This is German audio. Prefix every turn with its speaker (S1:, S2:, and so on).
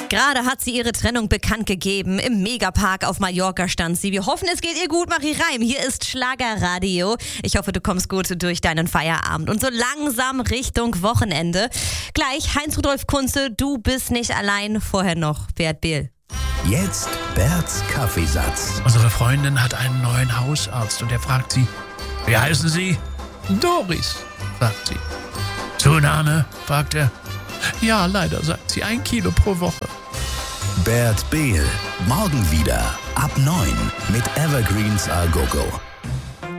S1: Gerade hat sie ihre Trennung bekannt gegeben. Im Megapark auf Mallorca stand sie. Wir hoffen, es geht ihr gut. Marie Reim, hier ist Schlagerradio. Ich hoffe, du kommst gut durch deinen Feierabend und so langsam Richtung Wochenende. Gleich Heinz-Rudolf Kunze, du bist nicht allein. Vorher noch Bert Behl.
S2: Jetzt Berts Kaffeesatz.
S3: Unsere Freundin hat einen neuen Hausarzt und er fragt sie, wie heißen Sie? Doris, sagt sie. Zunahme, fragt er. Ja, leider, sagt sie, 1 Kilo pro Woche.
S2: Bert Behl, morgen wieder ab 9 mit Evergreens A Go Go.